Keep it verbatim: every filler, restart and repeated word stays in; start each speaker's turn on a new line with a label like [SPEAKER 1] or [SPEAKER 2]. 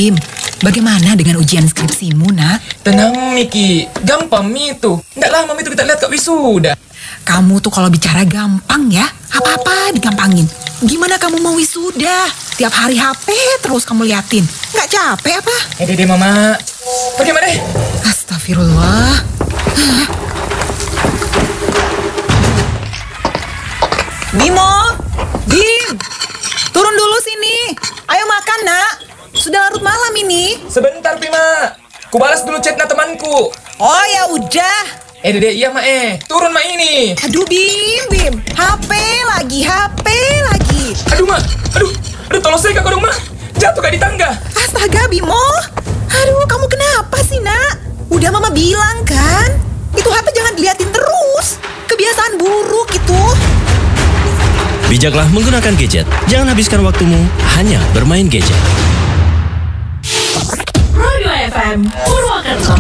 [SPEAKER 1] Bim, bagaimana dengan ujian skripsimu, nak?
[SPEAKER 2] Tenang, Miki. Gampang, Mi itu. Nggak lama, Mi itu kita lihat Kak Wisuda.
[SPEAKER 1] Kamu tuh kalau bicara gampang ya, apa-apa digampangin. Gimana kamu mau wisuda? Tiap hari H P terus kamu liatin. Nggak capek apa?
[SPEAKER 2] Eh, deh, Mama. Bagaimana?
[SPEAKER 1] Astagfirullah. Hah? Bimo, Bim, turun dulu sini. Ayo makan, nak. Sudah larut malam ini.
[SPEAKER 2] Sebentar, Pima. Ku balas dulu chatnya temanku.
[SPEAKER 1] Oh ya udah.
[SPEAKER 2] Eh, Dede, iya, Ma. Eh. Turun, Ma, ini.
[SPEAKER 1] Aduh, Bim, Bim. H P lagi, H P lagi.
[SPEAKER 2] Aduh, Ma. Aduh. Aduh, tolong saya, Kak, dong, Ma. Jatuh, Kak, di tangga.
[SPEAKER 1] Astaga, Bimo. Aduh, kamu kenapa sih, nak? Udah Mama bilang kan? Itu H P jangan diliatin terus. Kebiasaan buruk itu.
[SPEAKER 3] Bijaklah menggunakan gadget. Jangan habiskan waktumu hanya bermain gadget.
[SPEAKER 4] Radio F M Purwakarta.